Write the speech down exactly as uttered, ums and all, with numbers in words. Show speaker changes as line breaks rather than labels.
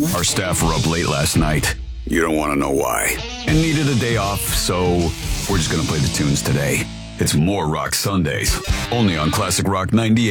Our staff were up late last night. You don't want to know why. And needed a day off, so we're just going to play the tunes today. It's more Rock Sundays, only on Classic Rock ninety-eight.